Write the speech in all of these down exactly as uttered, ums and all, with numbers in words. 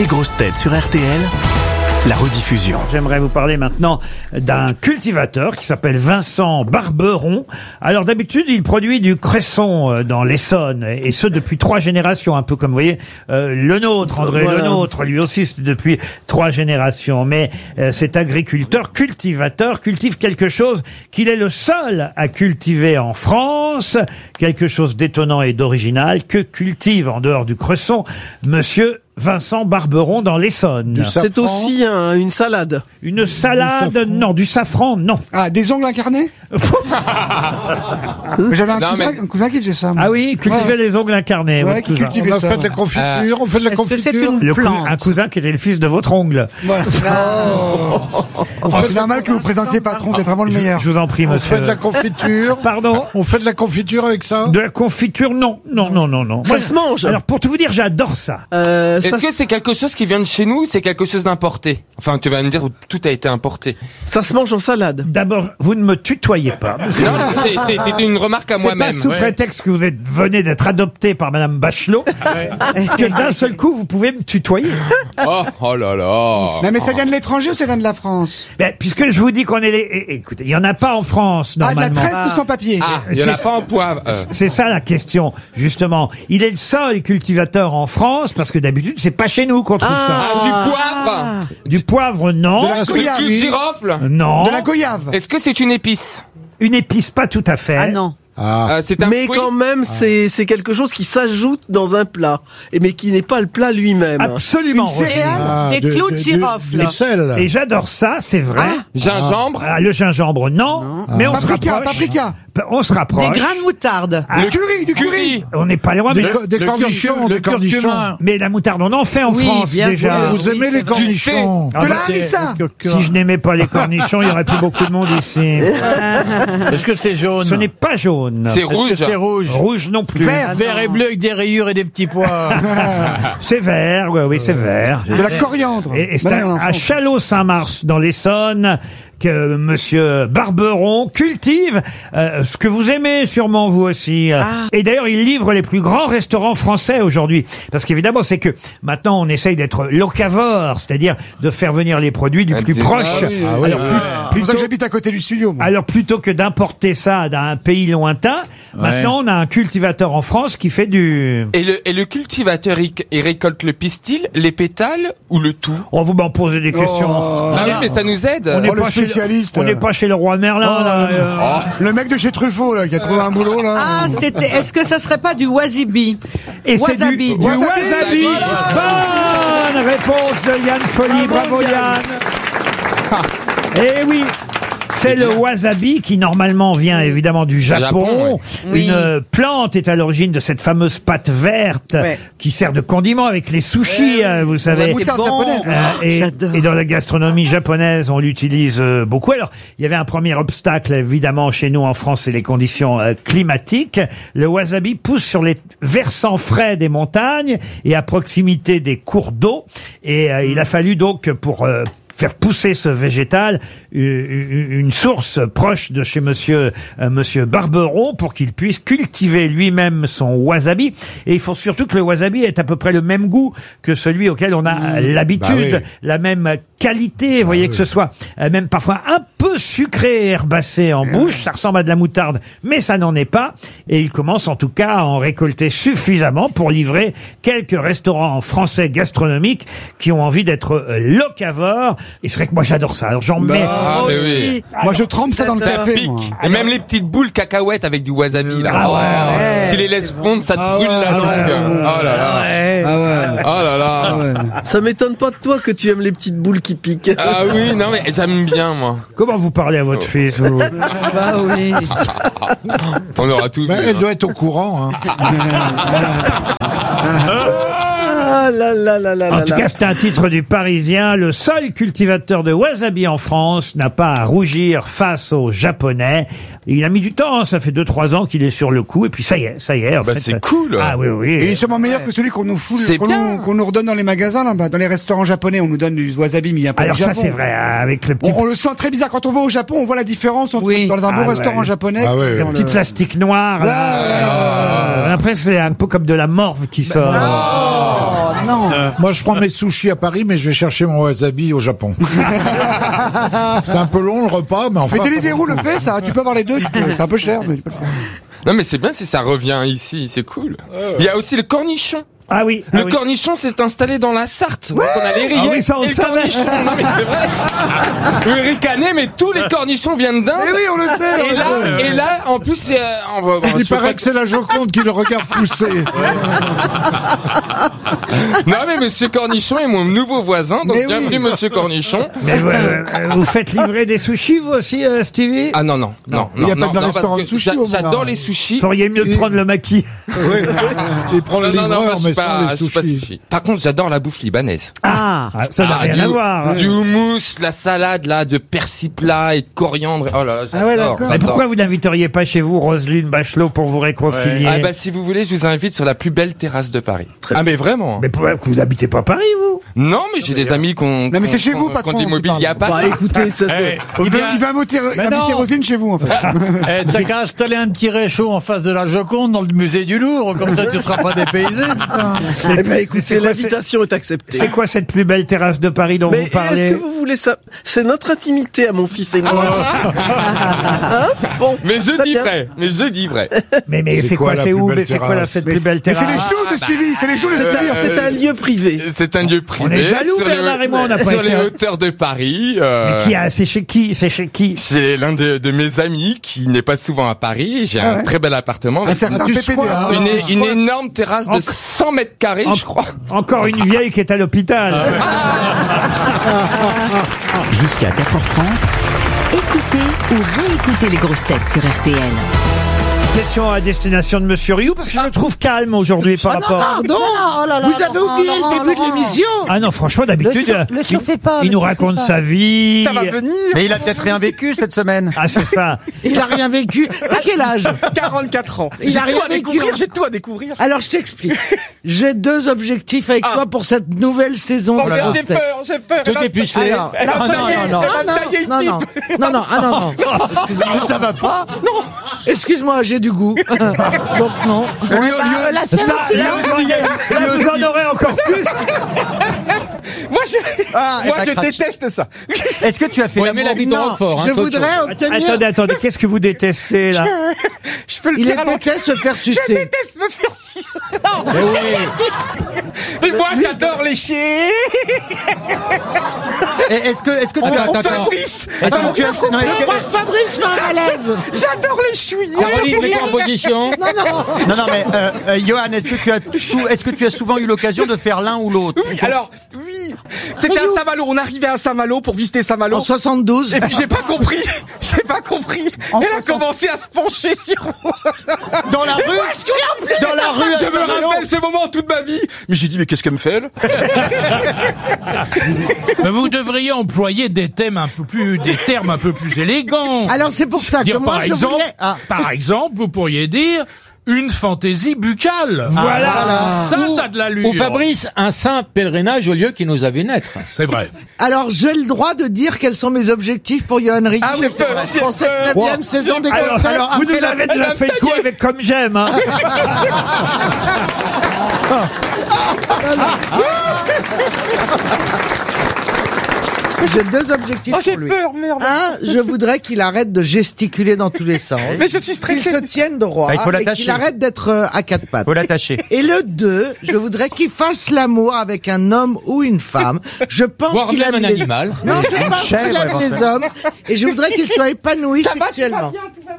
Les grosses têtes sur R T L, la rediffusion. J'aimerais vous parler maintenant d'un cultivateur qui s'appelle Vincent Barberon. Alors d'habitude, il produit du cresson dans l'Essonne, et ce depuis trois générations, un peu comme vous voyez euh, le nôtre, André voilà. Le nôtre, lui aussi c'est depuis trois générations. Mais euh, cet agriculteur, cultivateur, cultive quelque chose qu'il est le seul à cultiver en France, quelque chose d'étonnant et d'original que cultive en dehors du cresson Monsieur Vincent Barberon dans l'Essonne. C'est aussi un, une salade. Une salade, du non. Du safran, non. Ah, des ongles incarnés. J'avais un, non, cousin, mais... un cousin qui faisait ça. Moi. Ah oui, cultivait ouais. les ongles incarnés. Ouais, qui cultivait on a ça. fait de la confiture, euh, on fait de la confiture. Le cou un cousin qui était le fils de votre ongle. Voilà. Oh. Oh, c'est normal que vous présentiez patron d'être vraiment le meilleur. Je vous en prie, monsieur. On fait de la confiture. Pardon. On fait de la confiture avec ça. De la confiture, non, non, non, non, non. Ça Moi, se mange. Alors pour tout vous dire, j'adore ça. Euh, Est-ce que c'est quelque chose qui vient de chez nous ou c'est quelque chose d'importé? Enfin, tu vas me dire, tout a été importé. Ça se mange en salade. D'abord, vous ne me tutoyez pas. Non, c'était une remarque à moi-même. C'est pas sous ouais. prétexte que vous êtes, venez d'être adopté par Madame Bachelot ouais. que d'un seul coup vous pouvez me tutoyer. Oh, oh là là. Non mais ça vient de l'étranger ou ça vient de la France? Ben, puisque je vous dis qu'on est les... Écoutez, il y en a pas en France normalement. Ah, de la tresse de sans papier. Ah, il y en a pas en poivre. Euh. C'est ça la question, justement. Il est le seul cultivateur en France parce que d'habitude c'est pas chez nous qu'on trouve ah. ça. Ah, du poivre. Du poivre, non. De la goyave. Du girofle. Non. De la goyave. Est-ce que c'est une épice? Une épice, pas tout à fait. Ah non. Ah. Euh, c'est un mais fruit. quand même, ah. c'est c'est quelque chose qui s'ajoute dans un plat, et mais qui n'est pas le plat lui-même. Absolument. Une céréale, ah, des clous de girofle. Du sel. Et j'adore ça, c'est vrai. Ah. Gingembre. Ah, le gingembre, non. non. Mais on paprika, se rapproche. Paprika. On se rapproche. Des grains de moutarde. Ah, du curry, du curry. On n'est pas loin. Des, mais co des cornichons, des cornichons. Mais la moutarde, on en fait en oui, France bien déjà. sûr. Vous aimez les cornichons? De la harissa. Si je n'aimais pas les cornichons, il y aurait plus beaucoup de monde ici. Est-ce que c'est jaune? Ce n'est pas jaune. C'est rouge. C'est rouge. Rouge non plus. Vert. Vert et bleu avec des rayures et des petits pois. C'est vert, oui, oui, c'est vert. De la coriandre. Et, et c'est à, à Châlons-Saint-Mars, dans l'Essonne, que Monsieur Barberon cultive euh, ce que vous aimez sûrement vous aussi. Ah. Et d'ailleurs, il livre les plus grands restaurants français aujourd'hui. Parce qu'évidemment, c'est que maintenant, on essaye d'être locavore, c'est-à-dire de faire venir les produits du ah, plus proche. Ah oui, ah oui, alors, ah, plus, ouais. plutôt, c'est pour ça que j'habite à côté du studio. Moi. Alors, plutôt que d'importer ça d'un pays lointain, ouais. maintenant, on a un cultivateur en France qui fait du... Et le, et le cultivateur, il, il récolte le pistil, les pétales ou le tout? On vous m'en posez des questions. Oh, ah oui, mais ça nous aide. On n'est oh, pas, euh... pas chez le roi Merlin. Oh, là, le, euh... oh. le mec de chez Truffaut là, qui a trouvé un boulot là. Ah, c'était. Est-ce que ça serait pas du wasabi? Et c'est du, wasabi. du wasabi. wasabi. Voilà. Bonne réponse de Yann Folly. Bravo, Bravo Yann. Eh oui. C'est le wasabi qui normalement vient évidemment du Japon. Japon oui. Une oui. plante est à l'origine de cette fameuse pâte verte ouais. qui sert de condiment avec les sushis, ouais, euh, vous savez. La bon. japonaise. Euh, et, et dans la gastronomie japonaise, on l'utilise euh, beaucoup. Alors, il y avait un premier obstacle évidemment chez nous en France, c'est les conditions euh, climatiques. Le wasabi pousse sur les versants frais des montagnes et à proximité des cours d'eau. Et euh, il a fallu donc pour euh, faire pousser ce végétal, une source proche de chez monsieur, euh, monsieur Barberon pour qu'il puisse cultiver lui-même son wasabi. Et il faut surtout que le wasabi ait à peu près le même goût que celui auquel on a mmh. l'habitude, bah oui. la même qualité, vous voyez, bah que oui. ce soit euh, même parfois un peu sucré et herbacé en bouche. Ça ressemble à de la moutarde, mais ça n'en est pas. Et il commence en tout cas à en récolter suffisamment pour livrer quelques restaurants français gastronomiques qui ont envie d'être euh, locavores. Et c'est vrai que moi j'adore ça. Alors j'en bah, mets. Ah, mais oui. Moi je trempe ça dans le café. Moi. Et même les petites boules cacahuètes avec du wasabi là. Ah ouais. ouais. Tu les laisses fondre, ça te ah brûle ouais, la langue. Ouais. Oh là là. Ah ouais. Ah ouais. Oh là là. Ah ouais. Ça m'étonne pas de toi que tu aimes les petites boules qui piquent. Ah oui, non mais j'aime bien moi. Comment vous parlez à votre oh. fils vous? Bah oui. On aura tout bah, vu. Elle hein. doit être au courant. Hein. Ah là là là là en là tout là. cas, c'est un titre du Parisien. Le seul cultivateur de wasabi en France n'a pas à rougir face aux Japonais. Il a mis du temps, hein, ça fait deux trois ans qu'il est sur le coup, et puis ça y est, ça y est. En bah fait, c'est cool. Ah oui, oui. Et il est sûrement meilleur que celui qu'on nous fout, qu'on nous, qu'on nous redonne dans les magasins, là, dans les restaurants japonais. On nous donne du wasabi, mais il n'y a pas Alors du ça, Japon. c'est vrai, avec le petit. On, on le sent très bizarre quand on va au Japon. On voit la différence entre oui. dans un bon ah, restaurant ouais. japonais. Ah, ouais. et le petit le... plastique noir. Là, là, là, là, là. Après, c'est un peu comme de la morve qui sort. Non, non. Moi, je prends mes sushis à Paris, mais je vais chercher mon wasabi au Japon. C'est un peu long le repas, mais enfin. Mais Deliveroo le fait, ça. Tu peux avoir les deux. tu peux- C'est un peu cher, mais tu peux le faire. Non mais c'est bien si ça revient ici, c'est cool. Il y a aussi le cornichon. Ah oui. Le ah oui. cornichon s'est installé dans la Sarthe. Donc on a les Ah rillettes oui, ça, on et le le savait. cornichon. Non mais c'est vrai. Le ricané, mais tous les cornichons viennent d'Inde. Eh oui, on le sait. on Et le là, sait. et là, en plus, c'est, euh, on va- on va- Il je peux paraît pas- que c'est la Joconde qui le regarde pousser. Non mais Monsieur Cornichon est mon nouveau voisin, donc Mais oui. bienvenue Monsieur Cornichon. Mais euh, euh, vous faites livrer des sushis, vous aussi, euh, Stevie? Ah non non non Il y a non pas de non, restaurant parce de que sushi j'a- au Moulin. J'adore les sushis. Vous feriez mieux de prendre le maquis. Oui. Il prend le Non, non, non, moi, livreur, je mais suis sans pas, les je suis pas sushis. sushi. Par contre, j'adore la bouffe libanaise. Ah. Ah, ça n'a Ah, rien du, à voir. hein. Du houmous, la salade là, de persil plat et de coriandre. Oh là là, j'adore. Ah ouais, d'accord. Mais j'adore. pourquoi vous n'inviteriez pas chez vous Roselyne Bachelot pour vous réconcilier? Ah bah si vous voulez, je vous invite sur la plus belle terrasse de Paris. Ah mais vraiment. Mais pourquoi vous habitez pas Paris, vous? Non mais j'ai des amis qui ont Non, mais c'est qui chez ont- vous, qui patron, ont des qui mobiliers à parle. Paris. Bah écoutez, ça Eh, c'est... ou Il va, bien- il va inviter, il va Mais inviter non. Roselyne chez vous, en fait. Eh, t'as qu'à installer un petit réchaud en face de la Joconde dans le musée du Louvre, comme ça tu seras pas dépaysé. putain. Eh ben écoutez, c'est quoi, l'invitation est acceptée. C'est quoi cette plus belle terrasse de Paris dont Mais vous est-ce parlez? que vous voulez ça? C'est notre intimité à mon fils et moi. Hein? Bon. Mais je très dis bien. vrai. Mais je dis vrai. Mais, mais C'est c'est quoi quoi, la c'est plus où? belle Mais c'est quoi là, terrasse cette Mais plus belle mais c'est les terrasse? genoux de Stevie, c'est les genoux de C'est Stevie. un- C'est un lieu privé. C'est un lieu privé. On est jaloux, sur les- Bernard et moi, on n'a pas Sur été, les hein. hauteurs de Paris. euh, Mais qui a, c'est chez qui? C'est chez qui? C'est l'un de, de mes amis qui n'est pas souvent à Paris. J'ai Ah un ouais. très bel appartement. Un avec certain tu P P D A. squattes. Une, une énorme terrasse de En- cent mètres carrés, En- je crois. Encore une vieille qui est à l'hôpital. Jusqu'à quatre heures trente, Écoutez ou réécoutez les grosses têtes sur R T L. Question à destination de Monsieur Rioux, parce que je le trouve calme aujourd'hui par rapport. Pardon Vous avez oublié le début de l'émission. Ah non, franchement, d'habitude, Le chau- le il, chauffez pas, il le nous chauffez raconte pas. sa vie. Ça va venir. Mais il a peut-être rien vécu cette semaine. Ah, c'est ça. Il a rien vécu. T'as quel âge? quarante-quatre ans. Il a rien vécu. j'ai tout à découvrir. Alors je t'explique. J'ai deux objectifs avec toi pour cette nouvelle saison. de grosses têtes. j'ai peur. Tout est pucelé. Alors, Ah, non, non, non. Ah, non, non, non, non, non, ah, non, non. Excuse-moi. Ça va pas. Excuse-moi, j'ai du goût. Donc non. Lui, lui- Bah, la sienne Ça, aussi. là, vous en- là, vous en aurez encore plus. Moi, je, Ah, et moi, t'as je craqué. déteste ça. Est-ce que tu as fait Faut aimer l'amour la vie de Non, Roquefort. hein, je c'est autre voudrais chose. obtenir. Attendez, attendez, qu'est-ce que vous détestez, là? Je peux le Il dire à déteste se faire sucer. Je déteste me faire sucer. Mais oui. Mais moi, j'adore les chiens. Et Est-ce que, est-ce que tu as, attends, attends. Fabrice. est-ce que tu as, non, est-ce que- Pourquoi Fabrice fait un malaise? J'adore les chouilles. Caroline, mets-toi en position. Non, non. non, non, mais euh, euh, Johan, est-ce que tu as, sou- est-ce que tu as souvent eu l'occasion de faire l'un ou l'autre? Oui, alors, oui. C'était à Saint-Malo. On arrivait à Saint-Malo pour visiter Saint-Malo. En soixante-douze. Et puis j'ai pas compris, j'ai pas compris. Elle a commencé à se pencher sur moi. Dans la rue, dans la rue à Je me Saint-Malo. rappelle ce moment toute ma vie. Mais j'ai dit, mais qu'est-ce qu'elle me fait, elle? Mais vous devriez employer des thèmes un peu plus, des termes un peu plus élégants. Alors c'est pour ça que Dire, moi par je exemple, voulais. Ah. par exemple, vous pourriez dire une fantaisie buccale. Voilà. Ça, ça a de l'allure. Ou Fabrice, un saint pèlerinage au lieu qui nous a vu naître. C'est vrai. Alors j'ai le droit de dire quels sont mes objectifs pour Johan Ricci Ah oui, c'est vrai, j'ai pour cette peur. neuvième saison des Alors, grosses têtes. alors, vous nous avez déjà fait le coup avec Comme J'aime, hein. J'ai deux objectifs Oh, j'ai pour lui. peur, merde. Un, je voudrais qu'il arrête de gesticuler dans tous les sens. Mais je suis Qu'il stressé. se tienne droit Bah, il faut et l'attacher. qu'il arrête d'être euh, à quatre pattes. Faut l'attacher. Et le deux, je voudrais qu'il fasse l'amour avec un homme ou une femme. Je pense Voire qu'il même aime un les... animal. Non, je pense qu'il chèvre, aime les hommes. Et je voudrais qu'il soit épanoui sexuellement.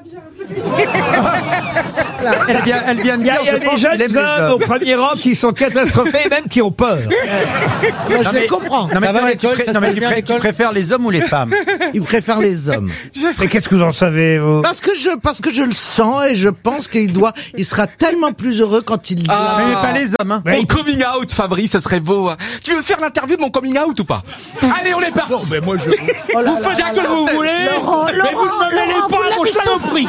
Elle vient, elle vient de Il y a, dire, il y a je des pense qu'il jeunes aime les hommes au hommes. premier rang qui sont catastrophés et même qui ont peur. Moi, je Non, les mais- comprends. Non mais Ça c'est va, vrai, tu, l'école, pré- ça non, se mais passe tu bien, pré- l'école tu préfères les hommes ou les femmes? Il préfère les hommes. Mais qu'est-ce que vous en savez, vous? Parce que je, parce que je le sens et je pense qu'il doit, il sera tellement plus heureux quand il Ah. Mais pas les hommes, hein. Mais Mon il- coming out, Fabrice, ça serait beau. hein. Tu veux faire l'interview de mon coming out ou pas? Allez, on est parti. Bon, mais moi, je... Oh là vous là faites là ce que là. vous voulez, Laurent, mais vous Laurent, ne me mêlez Laurent, pas vous à vos l'avez saloperies.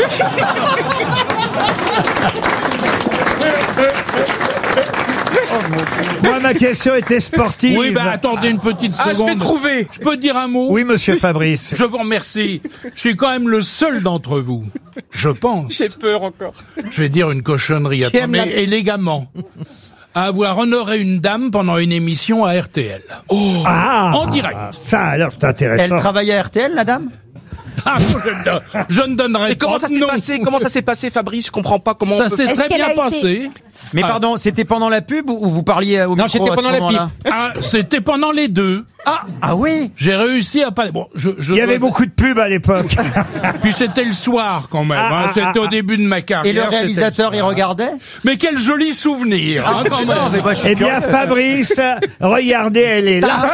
Moi, ma question était sportive. Oui, bah attendez une petite Ah, je seconde. vais trouver. Je peux dire un mot? Oui, monsieur Fabrice. Je vous remercie. Je suis quand même le seul d'entre vous, je pense. J'ai peur encore. Je vais dire une cochonnerie, Qui aime attends, mais la- élégamment. à avoir honoré une dame pendant une émission à R T L. Oh. Ah, en direct. Ça, alors, c'est intéressant. Elle travaillait à R T L, la dame? Ah, je, ne, je ne donnerai Et pas. comment ça s'est passé? Comment ça s'est passé, Fabrice? Je comprends pas comment. Ça on peut... s'est très bien passé. Mais ah. pardon, c'était pendant la pub ou vous parliez au non, micro? Non, c'était pendant la pub. Ah, c'était pendant les deux. Ah, ah oui. J'ai réussi à pas. Bon, je, je Il y avait dois... beaucoup de pubs à l'époque. Puis c'était le soir quand même. Ah, hein. C'était ah, au début de ma carrière. Et le réalisateur, le il regardait? Mais quel joli souvenir. Ah, hein, quand mais même. non, mais moi, je suis Eh bien, curieux. Fabrice, regardez, elle est là.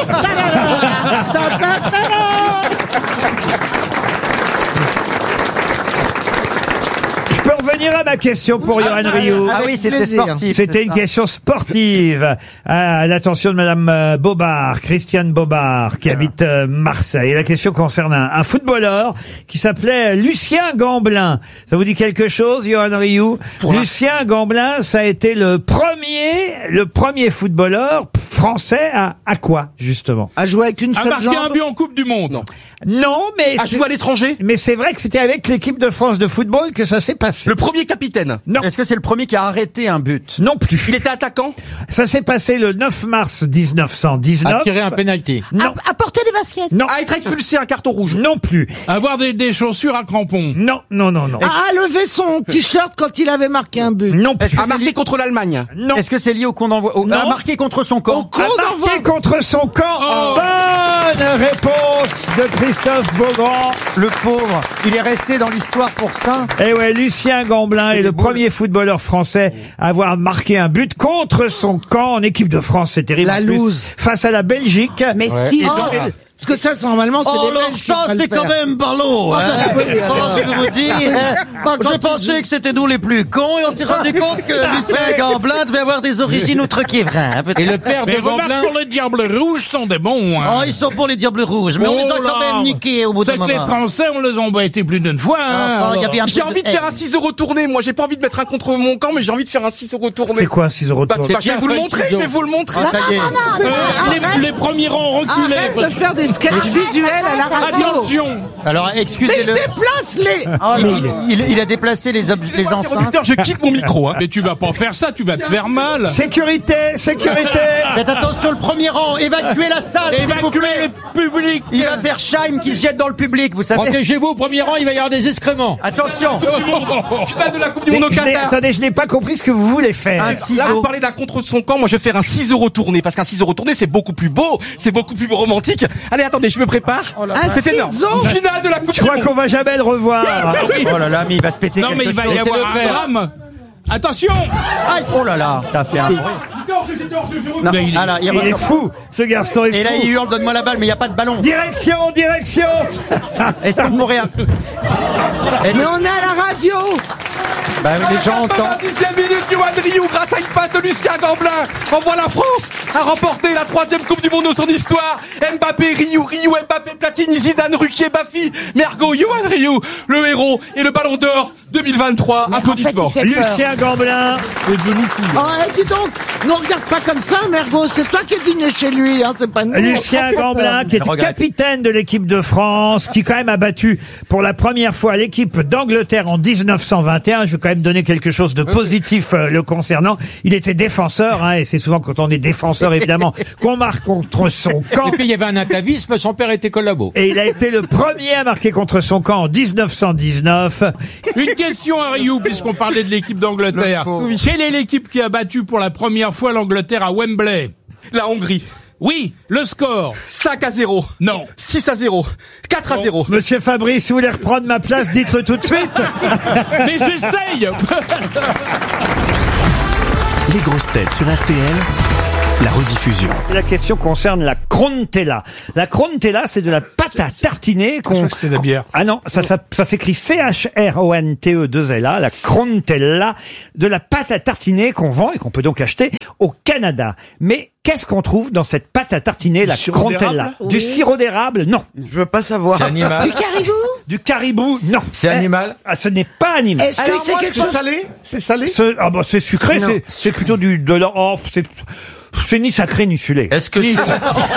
Je peux revenir à ma question pour Johan Rioux. Ah oui, c'était sportif. C'était une question sportive à l'attention de Madame Bobard, Christiane Bobard, qui habite euh, Marseille. Et la question concerne un, un footballeur qui s'appelait Lucien Gamblin. Ça vous dit quelque chose, Johan Rioux? Lucien Gamblin, ça a été le premier, le premier footballeur français à, à quoi, justement? À jouer avec une A seule marqué un jambe. but en Coupe du Monde. Non. Non, mais... À jouer à l'étranger? Mais c'est vrai que c'était avec l'équipe de France de football que ça s'est passé. Le premier capitaine? Non. Est-ce que c'est le premier qui a arrêté un but? Non plus. Il était attaquant? Ça s'est passé le neuf mars mille neuf cent dix-neuf. A tiré un penalty. Non. À, à porter des baskets. Non. À être expulsé, un carton rouge? Non plus. Avoir des, des chaussures à crampons? Non, non, non, non. À lever son t-shirt quand il avait marqué un but. Non plus. Est-ce que À c'est marquer lié... contre l'Allemagne? Non. Est-ce que c'est lié au con d'envoi? Au... Non. A marqué contre son camp? Au con A d'envoi. marqué contre son camp. Oh. Bonne réponse de Christophe Beaugrand. Le pauvre, il est resté dans l'histoire pour ça. Eh ouais, Lucien Gamblin C'est est des le boules. premier footballeur français à avoir marqué un but contre son camp en équipe de France. C'est terrible. La en plus. loose. Face à la Belgique. Mais ce Ouais. qui est Oh, c'est- parce que ça, normalement, c'est Oh, les alors Belges qui ça, devraient le c'est quand faire. même ballot, hein. oui, Ça, euh, je vais vous dire, hein. Bah, quand Je il pensais joue- que c'était nous les plus cons et on s'est rendu compte que Lucien Gamblin devait avoir des origines outre-Quiévrain. Et le père de Mais remarque, Gamblin. pour les Diables Rouges sont des bons. Hein. Oh, ils sont pour les diables rouges, mais on les a Oh quand là. même niqués au bout d'un C'est que les moment. Français, on les a embêtés plus d'une fois. Ah, hein, ça, il y alors. avait un J'ai peu envie de faire un six euros tourné. Moi, j'ai pas envie de mettre un contre mon camp, mais j'ai envie de faire un six euros tourné. C'est quoi, six euros de Bah, tour bah, je vais vous le Tiens, montrer, Fred je vais Ciseaux. vous le montrer. Ah, ça y est. Euh, les, les premiers rangs reculés. Arrête de faire des sketchs visuels à la radio. Attention. Alors, Mais excusez-le. déplace-les. Ah, mais il, il- il a déplacé les, ob- les Moi, enceintes. interrupteur, je quitte mon micro. Hein. Mais tu vas pas faire ça, tu vas te faire mal. Sécurité, sécurité. Faites attention, le premier rang, évacuez la salle, s'il vous Évacuer plaît. le public. Il va faire Scheim qui se jette dans le public, vous savez. Protégez-vous au premier rang, il va y avoir des excréments. Attention. Finale de la Coupe du Mais Monde au je n'ai- Qatar. attendez, je n'ai pas compris ce que vous voulez faire. Un Là, ciseau. vous parlez d'un contre son camp. Moi, je vais faire un six euros tourné parce qu'un six euros tourné, c'est beaucoup plus beau, c'est beaucoup plus romantique. Allez, attendez, je me prépare. Un C'est énorme. ciseau. Finale de la Coupe Je du crois Monde. qu'on va jamais le revoir. Oh là là, mais il va se péter Non, mais quelque il va chose. y avoir le un père. drame. Attention. Aïe, oh là là, ça a fait un bruit. Non, Mais il est- ah là, il Il est fou, ce garçon est Et là, fou. il hurle, donne-moi la balle, mais il n'y a pas de ballon. Direction, direction. Est-ce qu'on pourrait... Mais on est à la radio. Bah oui, les gens entendent. quatre-vingt-dixième minute, Johan Rioux, grâce à une passe de Lucien Gamblin, envoie la France à remporter la troisième Coupe du Monde de son histoire. Mbappé, Rioux, Rioux, Mbappé, Platini, Zidane, Ruquier, Baffy, Mergo, Johan Rioux, le héros et le Ballon d'Or deux mille vingt-trois. Applaudissements. Lucien Gamblin. Oh, eh, dis donc, ne regarde pas comme ça, Mergo. C'est toi qui es dîné chez lui, hein, c'est pas nous. Lucien Gamblin, qui est regrette. capitaine de l'équipe de France, qui quand même a battu pour la première fois l'équipe d'Angleterre en dix-neuf cent vingt et un. Je vais quand même donner quelque chose de positif euh, le concernant. Il était défenseur, hein, et c'est souvent quand on est défenseur, évidemment, qu'on marque contre son camp. Et puis il y avait un atavisme, son père était collabo. Et il a été le premier à marquer contre son camp en dix-neuf cent dix-neuf. Une question à Rioux, puisqu'on parlait de l'équipe d'Angleterre. Le Quelle est l'équipe qui a battu pour la première fois l'Angleterre à Wembley? La Hongrie. Oui, le score. cinq à zéro. Non. six à zéro. quatre à zéro. Monsieur Fabrice, si vous voulez reprendre ma place, dites-le tout de suite. Mais j'essaye. Les grosses têtes sur R T L, la rediffusion. La question concerne la crontella. La crontella, c'est de la pâte à tartiner qu'on... c'est de la bière. Ah non, ça, ça, ça s'écrit C H R O N T E deux L A, la crontella, de la pâte à tartiner qu'on vend et qu'on peut donc acheter au Canada. Mais qu'est-ce qu'on trouve dans cette pâte à tartiner, la sirop crontella? d'érable Du sirop d'érable? Non. Je veux pas savoir. C'est animal. Du caribou. Du caribou? Non. C'est animal. Ah, ce n'est pas animal. Est-ce que c'est quelque chose... salé? C'est salé? Ce- ah bah c'est sucré, Non. c'est c'est plutôt du de la oh, c'est C'est ni sacré ni sulé. Est-ce que c'est...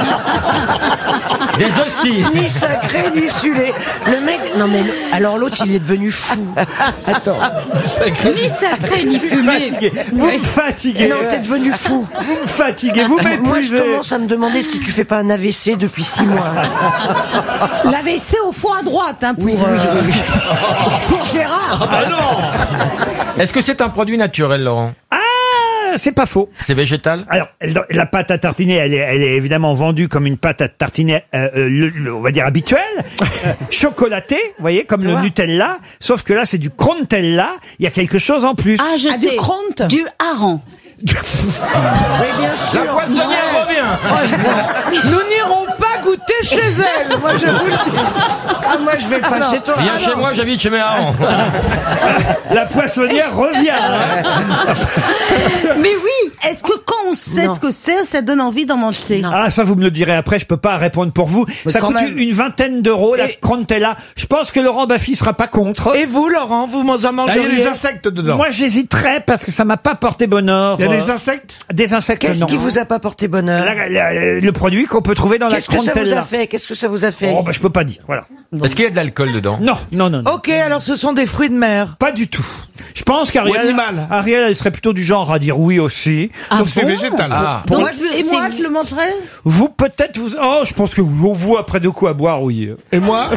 Des hosties. Ni sacré, ni sulé. Le mec, non mais, le- alors l'autre, il est devenu fou. Attends. Ni sacré, ni fumé. Vous me fatiguez. Non, t'es devenu fou. Vous me fatiguez, vous Moi, je m'épuisez. commence à me demander si tu fais pas un A V C depuis six mois. L'A V C au fond à droite, hein, pour, Oui, oui, euh, oui, oui. pour Gérard. Ah bah non. Est-ce que c'est un produit naturel, Laurent? Ah, c'est pas faux. C'est végétal? Alors, elle- la pâte à tartiner, elle est, elle est évidemment vendue comme une pâte à tartiner, euh, euh, le- le- on va dire habituelle, euh, chocolatée, vous voyez, comme le Nutella, sauf que là, c'est du Crontella, il y a quelque chose en plus. Ah, je Ah, sais. du Kront. Du hareng. Oui, bien sûr. La poissonnière revient. Nous n'irons pas goûter chez elle. Moi, je vous le dis. Ah, moi, je vais pas chez toi. Viens chez moi, j'habite chez mes parents. La poissonnière revient. hein. Mais oui, est-ce que quand on sait Non. ce que c'est, ça donne envie d'en manger? Ah, ça, vous me le direz après, je peux pas répondre pour vous. Ça quand coûte même. une vingtaine d'euros, la Et- Crontella. Je pense que Laurent Baffy sera pas contre. Et vous, Laurent, vous en Ah, il y a mangeriez? des insectes dedans. Moi, j'hésiterais parce que ça m'a pas porté bonheur. Il y a des Euh, insectes? Des insectes, Qu'est-ce non. qui vous a pas porté bonheur? La- la- le produit qu'on peut trouver dans la Qu'est-ce que ça vous a Crontella. fait? Qu'est-ce que ça vous a fait? Oh, bah, je peux pas dire, voilà. Est-ce qu'il y a de l'alcool dedans? Non, non, non, non. Ok, alors ce sont des fruits de mer. Pas du tout. Je pense qu'Ariel, animal. Ariel, elle serait plutôt du genre à dire oui aussi. Ah Donc c'est bon végétal. Ah. Donc, Donc, et moi, c'est- je le mangerais? Vous, peut-être, vous, oh, je pense que vous, vous, après de quoi boire, oui. Et moi,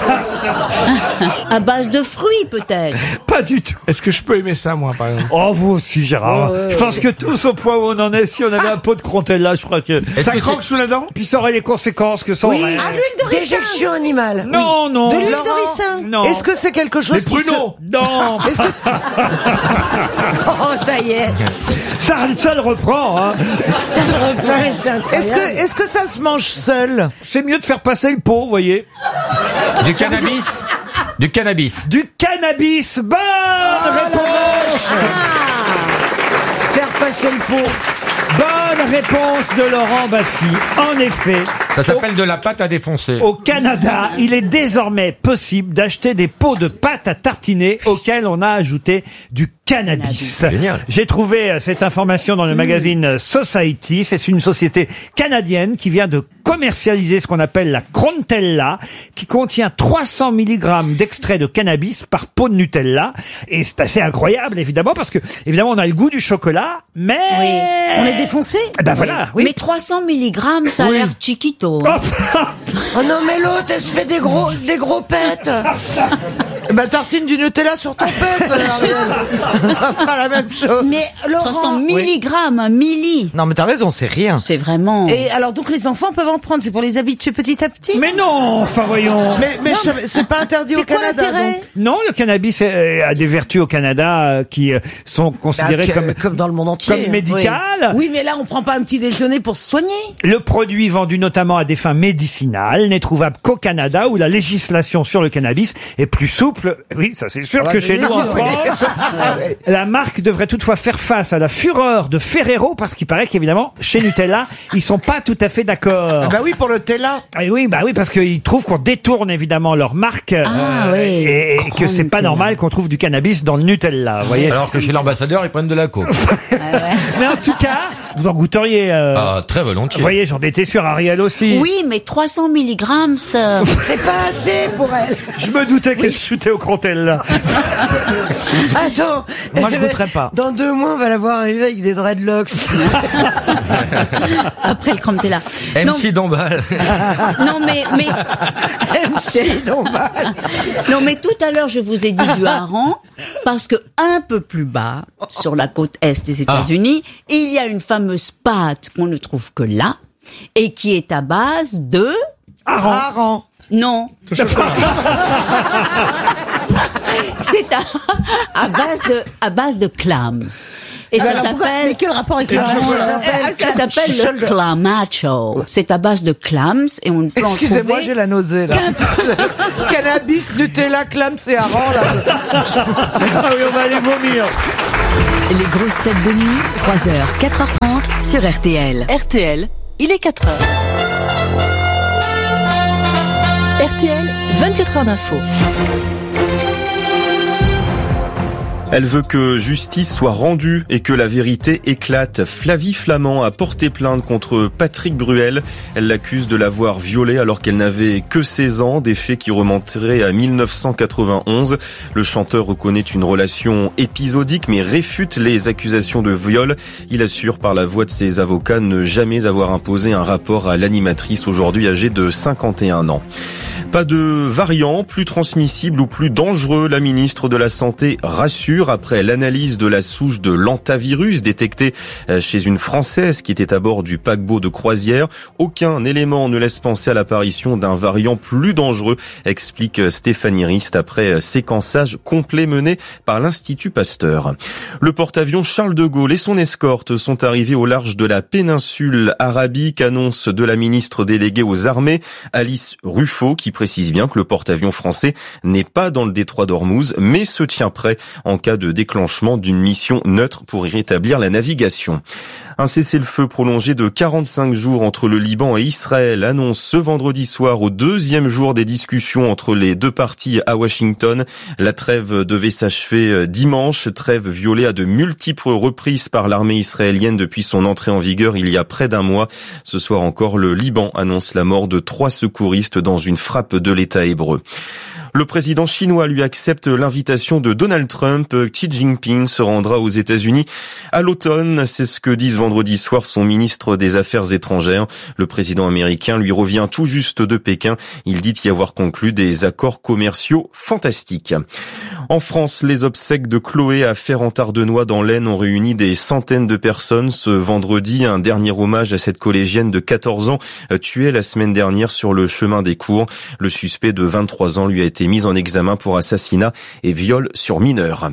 À base de fruits, peut-être. Pas du tout. est-ce que je peux aimer ça, moi, par exemple? Oh, vous aussi, Gérard. je pense que tous au point où on en est, si on avait un pot de Crontella, je crois que... Est-ce Ça que croque sous la dent? Puis ça aurait les conséquences que ça Oui. aurait. Ah, l'huile de ricin. Déjection animale. Non, non. De l'huile Laurent, de ricin. Non. Est-ce que c'est quelque chose Les qui se... pruneaux? Non. Est-ce que c'est... Oh, ça y est. ça, ça le reprend, hein. Ça se replace, c'est incroyable. Est-ce que, est-ce que ça se mange seul? C'est mieux de faire passer le pot, vous voyez. du cannabis? Du cannabis. Du cannabis. Bonne réponse. Faire passer le pot. Bonne réponse de Laurent Baffy. En effet. Ça s'appelle de la pâte à défoncer. Au Canada, il est désormais possible d'acheter des pots de pâte à tartiner auxquels on a ajouté du cannabis. Génial. J'ai trouvé euh, cette information dans le magazine euh, Society. C'est une société canadienne qui vient de commercialiser ce qu'on appelle la Crontella, qui contient trois cents milligrammes d'extrait de cannabis par pot de Nutella. Et c'est assez incroyable, évidemment, parce que, évidemment, on a le goût du chocolat, mais... Oui. On est défoncé? Eh ben voilà, oui. Mais trois cents milligrammes, ça a l'air chiquito. hein. Oh non, mais l'autre, elle se fait des gros, des gros pets. Bah, tartine du Nutella sur ton pète, Ariel. Ça fera la même chose. Mais trois cents Laurent... milligrammes, un milli. Non, mais t'as raison, c'est rien. C'est vraiment... Et alors, donc les enfants peuvent en prendre, c'est pour les habituer petit à petit? Mais non, enfin voyons. Mais, mais je- c'est pas interdit au C'est quoi Canada. l'intérêt? donc. Non, le cannabis euh, a des vertus au Canada euh, qui euh, sont considérées Bah, que- comme, comme dans le monde entier. comme médicales. Oui, mais là, on prend pas un petit déjeuner pour se soigner. Le produit vendu notamment à des fins médicinales n'est trouvable qu'au Canada où la législation sur le cannabis est plus souple. Oui, ça c'est sûr Ah, que c'est chez nous en sûr, oui. France. La marque devrait toutefois faire face à la fureur de Ferrero parce qu'il paraît qu'évidemment chez Nutella ils sont pas tout à fait d'accord. Ah bah oui, pour le Tella. Et oui, bah oui, parce qu'ils trouvent qu'on détourne évidemment leur marque Ah, oui. et, et que c'est pas Nutella. normal qu'on trouve du cannabis dans le Nutella. Vous voyez. Alors que chez l'ambassadeur, ils prennent de la coke. Mais en tout cas, vous en goûteriez. Euh... Ah, très volontiers. Vous voyez, j'en étais sûr, Ariel aussi. Oui, mais trois cents milligrammes, ça... C'est pas assez pour elle. Je me doutais qu'elle chutait au Crontella. Attends. Moi, je goûterais pas. Dans deux mois, on va la voir arriver avec des dreadlocks. Après le Crontella. M Non, C Dombal. non, mais... mais... M C Dombal. Non, mais tout à l'heure, je vous ai dit du hareng, parce que un peu plus bas, sur la côte est des États-Unis, il y a une fameuse pâte qu'on ne trouve que là, et qui est à base de... Hareng. Hareng. Non. C'est à, à base de, à base de clams. Et ça Alors, pourquoi- s'appelle... Mais quel rapport avec le Euh, hareng? Ça s'appelle le clamacho. C'est à base de clams et on ne peut en Excusez-moi, trouver j'ai la nausée, là. Cannabis, Nutella, clams et hareng, là. Ah oui, on va aller vomir. Les grosses têtes de nuit, trois heures, quatre heures trente sur R T L. R T L, il est quatre heures. R T L, vingt-quatre heures d'info. Elle veut que justice soit rendue et que la vérité éclate. Flavie Flament a porté plainte contre Patrick Bruel. Elle l'accuse de l'avoir violée alors qu'elle n'avait que seize ans, des faits qui remonteraient à mille neuf cent quatre-vingt-onze. Le chanteur reconnaît une relation épisodique mais réfute les accusations de viol. Il assure par la voix de ses avocats ne jamais avoir imposé un rapport à l'animatrice aujourd'hui âgée de cinquante et un ans. Pas de variant plus transmissible ou plus dangereux, la ministre de la Santé rassure après l'analyse de la souche de l'hantavirus détectée chez une Française qui était à bord du paquebot de croisière. Aucun élément ne laisse penser à l'apparition d'un variant plus dangereux, explique Stéphanie Rist après séquençage complet mené par l'Institut Pasteur. Le porte-avions Charles de Gaulle et son escorte sont arrivés au large de la péninsule arabique, annonce de la ministre déléguée aux armées, Alice Ruffo, qui précise bien que le porte-avions français n'est pas dans le détroit d'Ormuz, mais se tient prêt en cas de déclenchement d'une mission neutre pour y rétablir la navigation. Un cessez-le-feu prolongé de quarante-cinq jours entre le Liban et Israël annonce ce vendredi soir au deuxième jour des discussions entre les deux parties à Washington. La trêve devait s'achever dimanche, trêve violée à de multiples reprises par l'armée israélienne depuis son entrée en vigueur il y a près d'un mois. Ce soir encore, le Liban annonce la mort de trois secouristes dans une frappe de l'État hébreu. Le président chinois lui accepte l'invitation de Donald Trump. Xi Jinping se rendra aux États-Unis à l'automne. C'est ce que dit vendredi soir son ministre des Affaires étrangères. Le président américain lui revient tout juste de Pékin. Il dit y avoir conclu des accords commerciaux fantastiques. En France, les obsèques de Chloé à Ferrand-Ardenois dans l'Aisne ont réuni des centaines de personnes ce vendredi. Un dernier hommage à cette collégienne de quatorze ans tuée la semaine dernière sur le chemin des cours. Le suspect de vingt-trois ans lui a été mis en examen pour assassinat et viol sur mineur.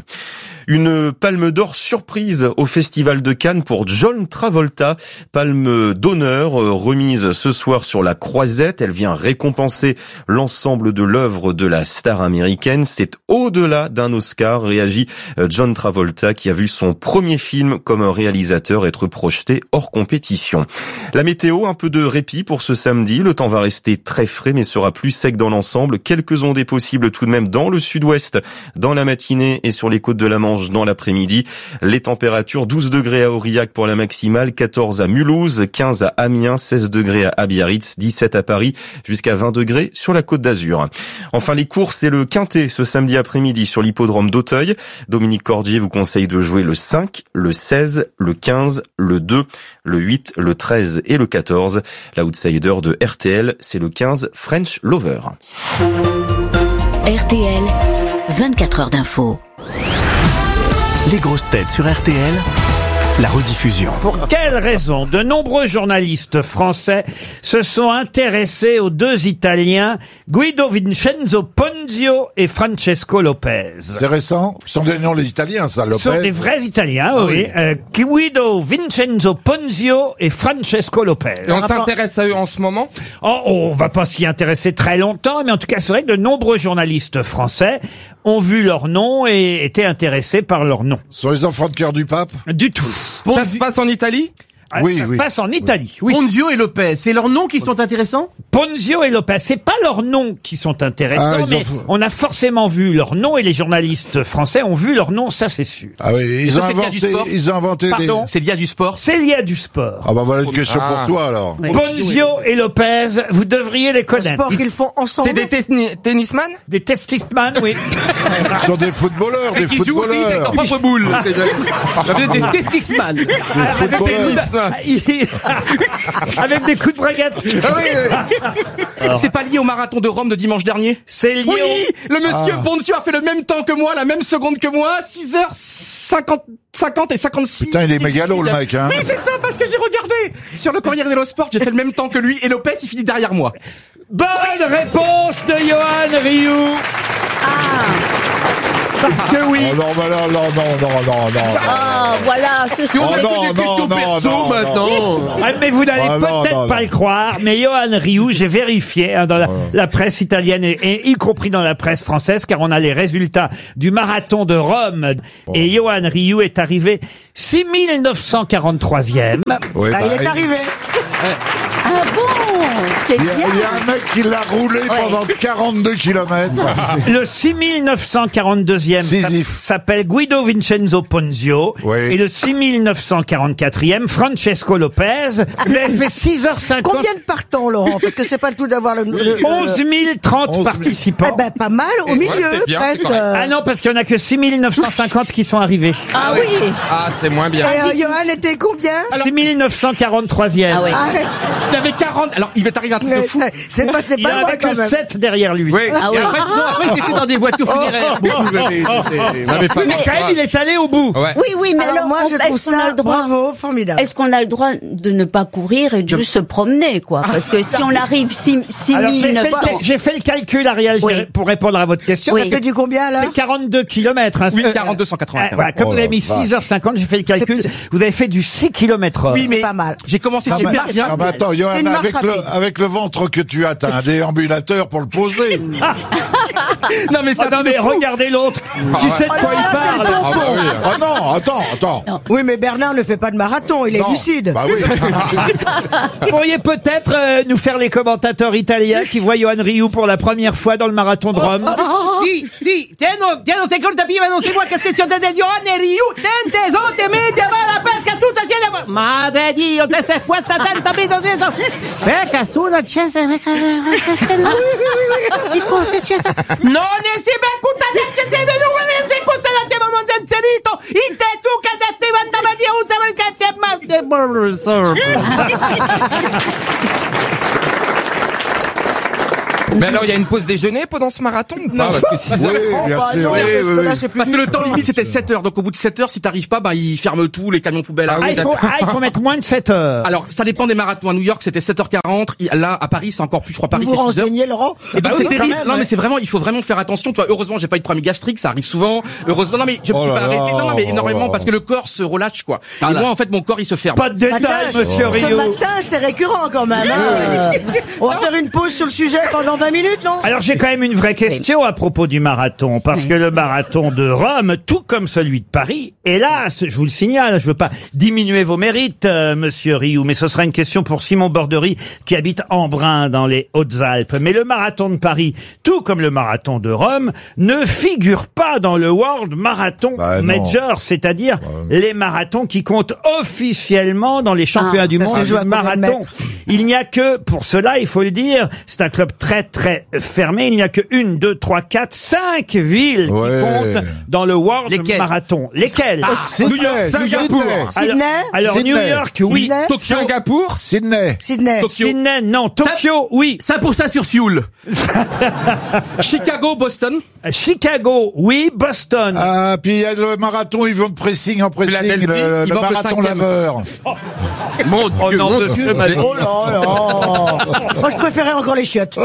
Une palme d'or surprise au Festival de Cannes pour John Travolta. Palme d'honneur remise ce soir sur la Croisette. Elle vient récompenser l'ensemble de l'œuvre de la star américaine. C'est au-delà d'un Oscar, réagit John Travolta qui a vu son premier film comme réalisateur être projeté hors compétition. La météo, un peu de répit pour ce samedi. Le temps va rester très frais mais sera plus sec dans l'ensemble. Quelques ondées possibles tout de même dans le sud-ouest, dans la matinée et sur les côtes de la Manche dans l'après-midi. Les températures, douze degrés à Aurillac pour la maximale, quatorze à Mulhouse, quinze à Amiens, seize degrés à Biarritz, dix-sept à Paris, jusqu'à vingt degrés sur la Côte d'Azur. Enfin, les courses et le quintet ce samedi après-midi sur l'hippodrome d'Auteuil. Dominique Cordier vous conseille de jouer le cinq, le seize, le quinze, le deux, le huit, le treize et le quatorze. L'outsider de R T L, c'est le quinze French Lover. R T L, vingt-quatre heures d'info. Les grosses têtes sur R T L, la rediffusion. Pour quelle raison de nombreux journalistes français se sont intéressés aux deux Italiens Guido Vincenzo Ponzio et Francesco Lopez? C'est récent. Ce sont des noms les Italiens, ça, Lopez. Ce sont des vrais Italiens, ah, oui. oui. Euh, Guido Vincenzo Ponzio et Francesco Lopez. Et on s'intéresse à eux en ce moment? Oh, on va pas s'y intéresser très longtemps, mais en tout cas, c'est vrai que de nombreux journalistes français ont vu leur nom et étaient intéressés par leur nom. Sont les enfants de cœur du pape? Du tout. Bon, ça se passe en Italie? Ah, oui, ça oui. se passe en Italie, oui. Ponzio et Lopez, c'est leurs noms qui sont intéressants? Ponzio et Lopez, c'est pas leurs noms qui sont intéressants, Ah, mais ont... on a forcément vu leurs noms et les journalistes français ont vu leurs noms, ça c'est sûr. Ah oui, ils, ont inventé, ils ont inventé Pardon les... C'est lié à du sport? C'est lié à du sport. Ah bah voilà une question ah. pour toi alors. Oui. Ponzio et Lopez, vous devriez les connaître. Un sport qu'ils font ensemble. C'est des tenni- tennisman? Des testisman, oui. Ce sont des footballeurs, des Qui jouent footballeurs. avec leur propre boule. Des testisman. Avec des, avec des coups de braguette. Ah oui, c'est pas lié au marathon de Rome de dimanche dernier? C'est lié Oui, au... le monsieur Ah. Ponzio a fait le même temps que moi, la même seconde que moi, six heures cinquante et cinquante-six. Putain, il est mégalo le mec, hein. Oui, c'est ça, parce que j'ai regardé sur le Corriere dello Sport, j'ai fait le même temps que lui, et Lopez, il finit derrière moi. Bonne réponse de Johan Rioux. Parce que oui. Oh non, bah non, non, non, non, non, non. Ah, voilà, ce sont Oh des non, non, non, non, maintenant. Ah, mais vous n'allez Ah, non, peut-être non, pas non. le croire, mais Johan Rioux, j'ai vérifié hein, dans la, la presse italienne et, et y compris dans la presse française, car on a les résultats du marathon de Rome. Et Johan Rioux est arrivé six mille neuf cent quarante-troisième. Oui, Ah, bah, il est arrivé. Ah bon, c'est Il y, a, bien. il y a un mec qui l'a roulé Ouais. pendant quarante-deux kilomètres. Le six mille neuf cent quarante-deuxième Sisyphe. s'appelle Guido Vincenzo Ponzio. Oui. Et le six mille neuf cent quarante-quatrième, Francesco Lopez. Vous avez fait six heures cinquante. Combien de partants, Laurent? Parce que c'est pas le tout d'avoir le... le- le- onze mille trente participants. Eh ben, pas mal, au milieu, c'est bien, presque. c'est correct. Ah non, parce qu'il n'y en a que six mille neuf cent cinquante qui sont arrivés. Ah oui. Ah, c'est moins bien. Et euh, Johan était combien? six mille neuf cent quarante-troisième. Ah ouais. Ah, Il y avait quarante. Alors, il m'est arrivé un truc de mais fou. c'est- c'est pas, c'est Il n'y en pas moi avait quand que même. sept derrière lui. Oui. Ah oui. Après, non, après, ils étaient dans des voitures funéraires. Beaucoup, mais- mais- mais- N'avez pas Mais quand même, il est allé au bout. Ouais. Oui, oui, mais Alors, alors, moi, on- je trouve est-ce qu'on a ça, le droit bravo, formidable. Est-ce qu'on a le droit de ne pas courir et de juste se promener, quoi? Parce que si on arrive six Alors, j'ai mille fait, neuf cents... le- j'ai fait le calcul, Ariel, Oui. j'ai- pour répondre à votre question. Oui. parce C'est que du combien, là? C'est quarante-deux kilomètres. Hein, Oui, Euh, quarante-deux cent quatre-vingts. euh, voilà, comme Oh vous avez la mis vache. six heures cinquante, j'ai fait le calcul. Vous avez fait du six kilomètres heure. Oui, mais pas mal. j'ai commencé Ah, super bah, bien. ah bah attends, C'est Johan, une marche avec le, rapide. avec le ventre que tu as, t'as un déambulateur pour le poser. Non, mais c'est Ah un non, truc de mais fou. regardez l'autre. Qui sait de quoi il parle? Ah bah oui. Ah non, attends, attends. Oui, mais Bernard ne fait pas de marathon, il est Non. lucide. Bah oui. Vous pourriez peut-être euh, nous faire les commentateurs italiens qui voient Johan Rioux pour la première fois dans le marathon de Rome. Si, si, tieno, tieno, seconda prima non si può che stazione di Giovanni Riu, tente, sotte, media, va la pesca, tutta assieme. Madre Dio, se se questa tanta vita, se so. Perché su la cesa, di cosa c'è? Non è si per cutta di cesa, non è si cutta la cesa, non è inserito, in te tu che ti manda ma di usa perché c'è mal di Mais alors, il y a une pause déjeuner pendant ce marathon ou pas? Parce que six heures. Oui, bien sûr. Oui, Oui, parce, oui, que là, oui. c'est plus- parce que le temps limite c'était sept heures, donc au bout de sept heures, si t'arrives pas, bah ils ferment tout, les camions poubelles. Ah oui, Ah, il faut, ah, il faut mettre moins de sept heures. Alors, ça dépend des marathons. À New York, c'était sept heures quarante. Et là, à Paris, c'est encore plus. Je crois Paris, Vous c'est vous six heures. renseignez, Laurent? Et donc, bah c'est oui, quand terrible. même, non, ouais. mais c'est vraiment, il faut vraiment faire attention. Tu vois, heureusement, j'ai pas eu de problème gastrique, ça arrive souvent. Heureusement, non, mais je me Oh suis là pas là, arrêté. Non, non, mais oh énormément là. parce que le corps se relâche, quoi. Ah et là. moi, en fait, mon corps, il se ferme. Pas de détails, Attends, monsieur Ce Rioux. matin, c'est récurrent quand même. hein. On va faire une pause sur le sujet pendant vingt minutes, non? Alors j'ai quand même une vraie question à propos du marathon, parce que le marathon de Rome, tout comme celui de Paris, hélas, je vous le signale, je veux pas diminuer vos mérites, euh, monsieur Rioux, mais ce sera une question pour Simon Bordery, qui habite Embrun, dans les Hautes-Alpes. Mais le marathon de Paris, tout comme le marathon de Rome, ne figure pas dans le World Marathon Bah, non. Major, c'est-à-dire les marathons qui comptent officiellement dans les championnats Ah, du ça monde se joue à du combien de marathon. mètres? Il n'y a que, pour cela, il faut le dire, c'est un club très très fermé, il n'y a que une, deux, trois, quatre, cinq villes Ouais. qui comptent dans le World Lesquelles Marathon. Lesquelles? Sydney, New York, Singapour. Sydney. Sydney? Alors, Sydney. New York, oui. Sydney? Tokyo. Singapour. Sydney. Sydney. Tokyo. Sydney, non. Tokyo, oui. Ça pour ça sur Sioule. Chicago, Boston. Chicago, oui. Boston. Ah, puis il y a le marathon, ils vont de pressing en pressing, Philadelphie, le, il le manque le marathon cinquième. laveur. Mon Dieu, Oh non, mon monsieur, Dieu. madame. Oh là là. Moi, je préférais encore les chiottes.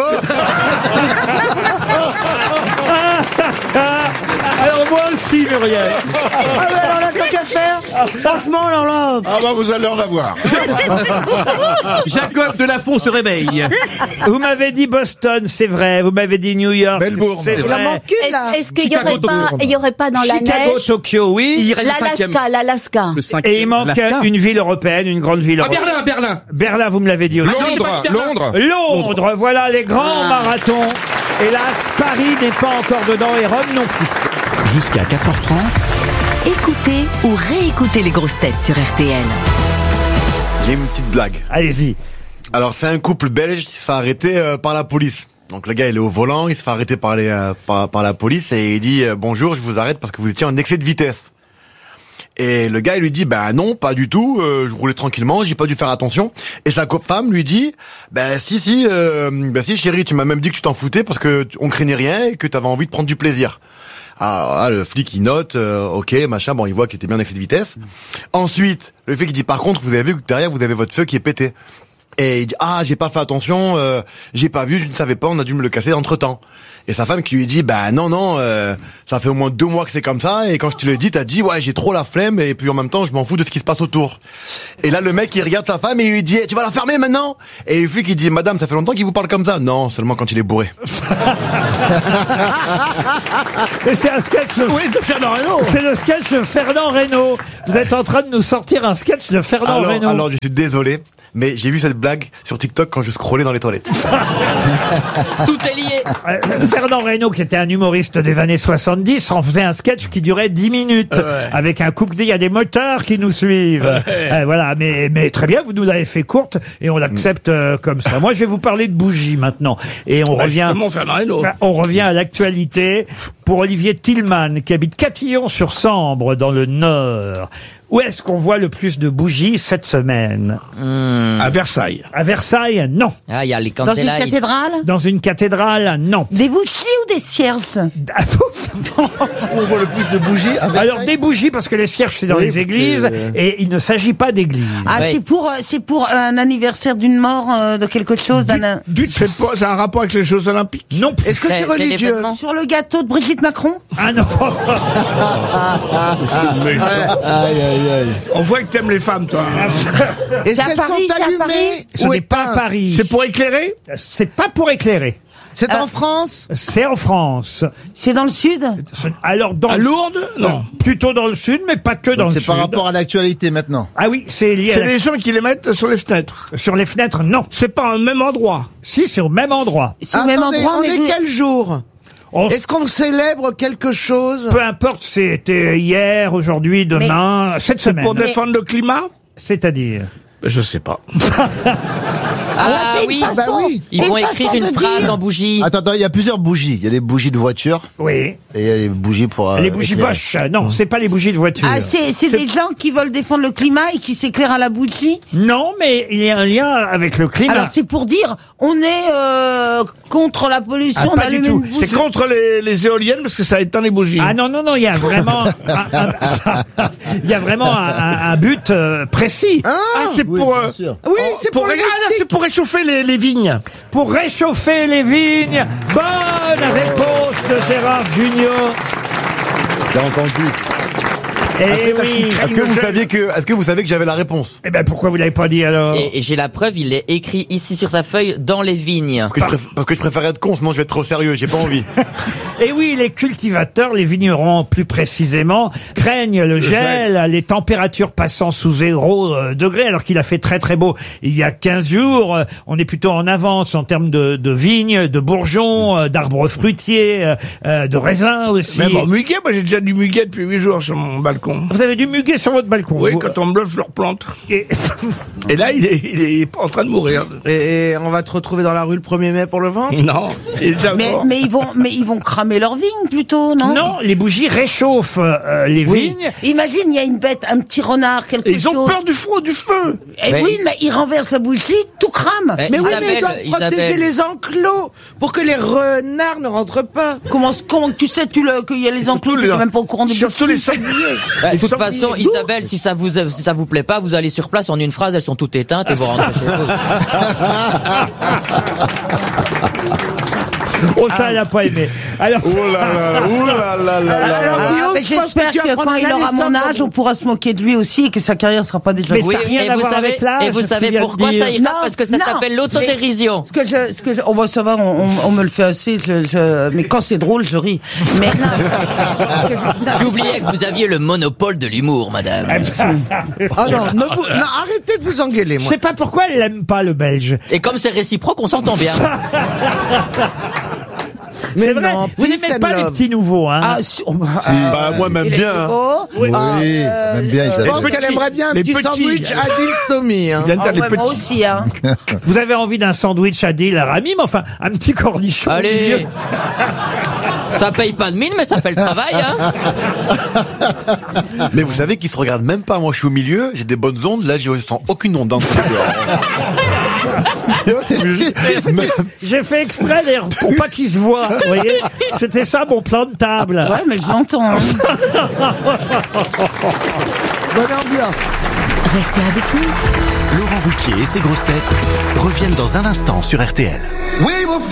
Alors moi aussi, Muriel. Ah ouais, alors là, tant qu'à faire, franchement, alors là... Ah bah vous allez en avoir. Jacob de Lafont se réveille. Vous m'avez dit Boston, c'est vrai. Vous m'avez dit New York, Melbourne. c'est Il en vrai. manque une, là. Est-ce est-ce qu'il y Chicago, aurait pas, Tokyo. il y aurait pas dans la Chicago, neige Tokyo, oui. Il reste le cinquième. l'Alaska, l'Alaska. Le cinquième. Et il manque Alaska. une ville européenne, une grande ville Ah, européenne. Berlin, Berlin. Berlin, vous me l'avez dit aussi. Londres, Londres. Londres, voilà les grands marathons. Hélas, Paris n'est pas encore dedans et Rome non plus. Jusqu'à quatre heures trente, Écoutez ou réécoutez les grosses têtes sur R T L. J'ai une petite blague. Allez-y. Alors c'est un couple belge qui se fait arrêter euh, par la police. Donc le gars il est au volant, il se fait arrêter par, les, euh, par, par la police et il dit euh, bonjour, je vous arrête parce que vous étiez en excès de vitesse. Et le gars il lui dit ben non pas du tout, euh, je roulais tranquillement, j'ai pas dû faire attention. Et sa femme lui dit ben si si euh, ben si chérie, tu m'as même dit que tu t'en foutais parce que t- on craignait rien et que t'avais envie de prendre du plaisir. Alors là, le flic il note, euh, ok machin, bon il voit qu'il était bien en excès de vitesse. Ensuite le flic il dit par contre vous avez vu que derrière vous avez votre feu qui est pété. Et il dit ah j'ai pas fait attention, euh, j'ai pas vu, je ne savais pas, on a dû me le casser entre temps. Et sa femme qui lui dit bah non non, euh, ça fait au moins deux mois que c'est comme ça et quand je te l'ai dit t'as dit ouais j'ai trop la flemme et puis en même temps je m'en fous de ce qui se passe autour. Et là le mec il regarde sa femme et il lui dit tu vas la fermer maintenant. Et le flic il dit madame ça fait longtemps qu'il vous parle comme ça. Non seulement quand il est bourré. Et c'est un sketch de... Oui, de Fernand Reynaud. C'est le sketch de Fernand Reynaud. Vous êtes en train de nous sortir un sketch de Fernand Alors, Reynaud. alors je suis désolé mais j'ai vu cette blague sur TikTok quand je scrollais dans les toilettes. Tout est lié. Euh, Fernand Reynaud, qui était un humoriste des années soixante-dix, en faisait un sketch qui durait dix minutes, Ouais. avec un couple, il y a des moteurs qui nous suivent. Ouais. Euh, voilà, mais, mais très bien, vous nous l'avez fait courte, et on l'accepte euh, comme ça. Moi, je vais vous parler de bougies maintenant. Et on Ouais, revient, justement, Fernand Reynaud. on revient à l'actualité pour Olivier Tillman, qui habite Catillon-sur-Sambre, dans le Nord. Où est-ce qu'on voit le plus de bougies cette semaine? À Versailles. À Versailles, non. Ah, il y a les Dans une candélailles. cathédrale? Dans une cathédrale, non. Des bougies ou des cierges? On voit le plus de bougies à Versailles. Alors des bougies, parce que les cierges c'est dans Oui, les parce églises, que- et il ne s'agit pas d'église. Ah, Ouais. c'est pour, euh, c'est pour un anniversaire d'une mort, euh, de quelque chose, d'un, C'est pas- c'est un rapport avec les Jeux Olympiques. Non. Est-ce que C'est- c'est c'est religieux? l'événement. sur le gâteau de Brigitte Macron? Ah non. Aïe, aïe, aïe. On voit que t'aimes les femmes, toi. Est-ce C'est à qu'elles Paris, sont c'est à allumées Paris Ce ou n'est pas à éteintes? Paris. C'est pour éclairer? C'est pas pour éclairer. C'est en France? C'est en France. C'est dans le sud? Ce- Alors dans À le- Lourdes? Non. Plutôt dans le sud, mais pas que dans Donc le c'est sud. par rapport à l'actualité maintenant. Ah oui, c'est lié à C'est la- les gens qui les mettent sur les fenêtres. sur les fenêtres. Non. C'est pas au même endroit. Si, c'est au même endroit. C'est au même Attendez, endroit, on mais est vous- quel jour? On- Est-ce qu'on célèbre quelque chose? Peu importe, c'était hier, aujourd'hui, demain, cette C'est semaine. pour défendre le climat? C'est-à-dire. Je sais pas. Ah, Ah c'est une oui. façon- Bah oui. Ils c'est vont une écrire façon une de phrase dire. en bougie. Attends, attends, il y a plusieurs bougies. Il y a les bougies de voiture Oui. et il y a les bougies pour. euh, les bougies éclairer. Bosch. Non, c'est pas les bougies de voiture. Ah, c'est, c'est des gens qui veulent défendre le climat et qui s'éclairent à la bougie? Non, mais il y a un lien avec le climat. Alors c'est pour dire, on est euh, contre la pollution, Ah, on pas allume du tout. une bougie. C'est contre les, les éoliennes parce que ça éteint les bougies. Ah non, non, non, il y a vraiment un, un- il y a vraiment un, un- un but euh, précis. Ah, c'est Oui, pour, bien euh, sûr. Oui, oh, c'est pour, ré- les ah, là, c'est pour réchauffer les, les vignes. Pour réchauffer les vignes. Bonne réponse de Gérard Junior. J'ai entendu. Eh oui. Est-ce que vous saviez que, est-ce que vous savez que j'avais la réponse? Eh ben pourquoi vous l'avez pas dit alors? Et, et j'ai la preuve, il est écrit ici sur sa feuille dans les vignes. Parce que, je préfère, parce que je préfère être con, sinon je vais être trop sérieux, j'ai pas envie. Et oui, les cultivateurs, les vignerons plus précisément, craignent le gel, les températures passant sous zéro euh, degré, alors qu'il a fait très très beau il y a quinze jours. Euh, On est plutôt en avance en termes de, de vignes, de bourgeons, euh, d'arbres fruitiers, euh, euh, de raisins aussi. Même en muguet, moi j'ai déjà du muguet depuis huit jours sur mon balcon. Vous avez du muguet sur votre balcon? Oui, vous quand on me bluffe, je le replante. Et- Et là, il est, il est en train de mourir. Et, et on va te retrouver dans la rue le premier mai pour le vendre? Non, il est déjà Mais, mort. mais ils vont, mais ils vont cramer leurs vignes plutôt, non? Non, les bougies réchauffent euh, les Oui. vignes. Imagine, il y a une bête, un petit renard, quelque Et ils ont chose. peur du feu, du feu. Eh Mais- oui, mais ils renversent la bougie, tout crame. Eh, Mais oui, mais ils Isabelle, doivent protéger Isabelle. les enclos pour que les renards ne rentrent pas. Comment, comment tu sais tu le, qu'il y a les enclos, tu les- n'es même pas au courant des Surtout les bougies. sangliers. Bah, de toute sangliers. façon, Isabelle, si ça vous si ça vous plaît pas, vous allez sur place en une phrase, elles sont toutes éteintes et vous rentrez chez vous. Oh, ça, elle a pas aimé. Alors, Oh là là là, oh là là là là Alors, là. Ah, Guillaume, mais je pense j'espère que tu vas que prendre quand un il aura mon Alessandro. âge, on pourra se moquer de lui aussi et que sa carrière sera pas déjà Mais jouée. ça n'a rien et à vous voir savez, avec l'âge, et vous ce savez qu'il vient de pourquoi dire. ça ira? Parce que ça non, s'appelle l'autodérision. Ce que je, ce que je, oh bah ça va, on, on, on me le fait assez, je, je, mais quand c'est drôle, je ris. Mais non. Ce que je- non, J'oubliais que vous aviez le monopole de l'humour, madame. Ah non, ne vous, non, arrêtez de vous engueuler, je moi. sais pas pourquoi elle l'aime pas, le Belge. Et comme c'est réciproque, on s'entend bien. Mais C'est vrai, non, vous peace n'aimez and pas les love. petits nouveaux, hein? Ah, si, oh, bah, Si, bah, moi, même il est bien, hein. nouveau. Oui. Ah, Oui, euh, même bien, euh, Isabelle. Je pense Les qu'elle petits, aimerait bien un les petit petits. sandwich à Adil Tommy. Hein. Il vient de Ah dire ouais, les moi petits. aussi, hein. Vous avez envie d'un sandwich à Adil Rami, mais enfin, un petit cornichon au milieu. Allez. Ça paye pas de mine, mais ça fait le travail, hein. Mais vous savez qu'ils se regardent même pas. Moi, je suis au milieu, j'ai des bonnes ondes. Là, je sens aucune onde dans ce J'ai fait exprès, d'ailleurs, pour pas qu'ils se voient, vous voyez. C'était ça, mon plan de table. Ouais, mais je l'entends. Hein. Bonne ambiance. Restez avec nous. Laurent Ruquier et ses grosses têtes reviennent dans un instant sur R T L. Oui, mon